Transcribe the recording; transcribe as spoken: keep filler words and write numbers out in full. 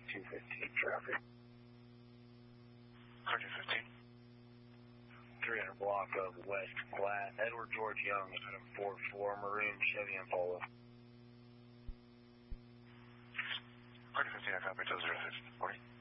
two fifteen traffic. Car two fifteen. three hundred block of West Flat. Edward George Young, Adam four four, maroon Chevy Impala. Car two fifteen, I copy, zero six forty.